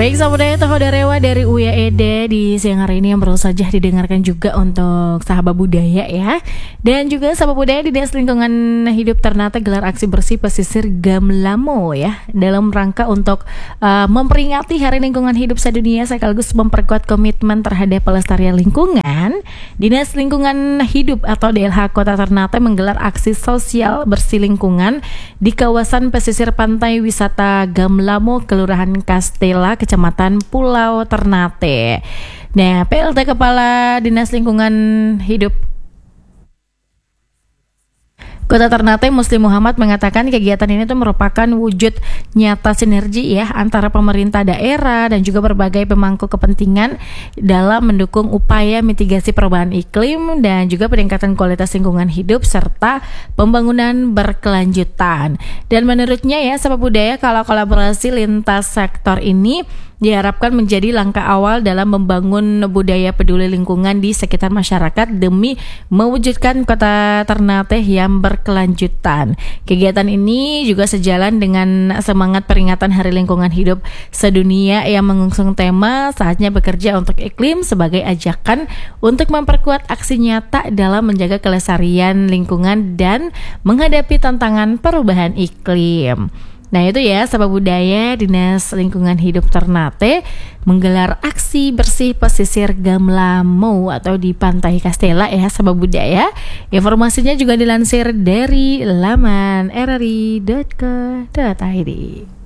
Baik, sahabat Toho Darewa dari Uya Ede di siang hari ini yang baru saja didengarkan juga untuk sahabat budaya ya. Dan juga sahabat budaya di Dinas Lingkungan Hidup Ternate gelar aksi bersih pesisir Gamlamo ya, dalam rangka untuk memperingati Hari Lingkungan Hidup Sedunia sekaligus memperkuat komitmen terhadap pelestarian lingkungan. Dinas Lingkungan Hidup atau DLH Kota Ternate menggelar aksi sosial bersih lingkungan di kawasan pesisir pantai wisata Gamlamo, Kelurahan Kastela, Kecamatan Pulau Ternate. Nah, PLT Kepala Dinas Lingkungan Hidup Kota Ternate Muslim Muhammad mengatakan kegiatan ini tuh merupakan wujud nyata sinergi ya antara pemerintah daerah dan juga berbagai pemangku kepentingan dalam mendukung upaya mitigasi perubahan iklim dan juga peningkatan kualitas lingkungan hidup serta pembangunan berkelanjutan. Dan menurutnya ya, sahabat budaya, kalau kolaborasi lintas sektor ini diharapkan menjadi langkah awal dalam membangun budaya peduli lingkungan di sekitar masyarakat demi mewujudkan Kota Ternate yang berkelanjutan. Kegiatan ini juga sejalan dengan semangat peringatan Hari Lingkungan Hidup Sedunia yang mengusung tema saatnya bekerja untuk iklim sebagai ajakan untuk memperkuat aksi nyata dalam menjaga kelestarian lingkungan dan menghadapi tantangan perubahan iklim. Nah itu ya, sahabat budaya, Dinas Lingkungan Hidup Ternate menggelar aksi bersih pesisir Gamlamo atau di Pantai Kastela ya, sahabat budaya. Informasinya juga dilansir dari laman rri.co.id.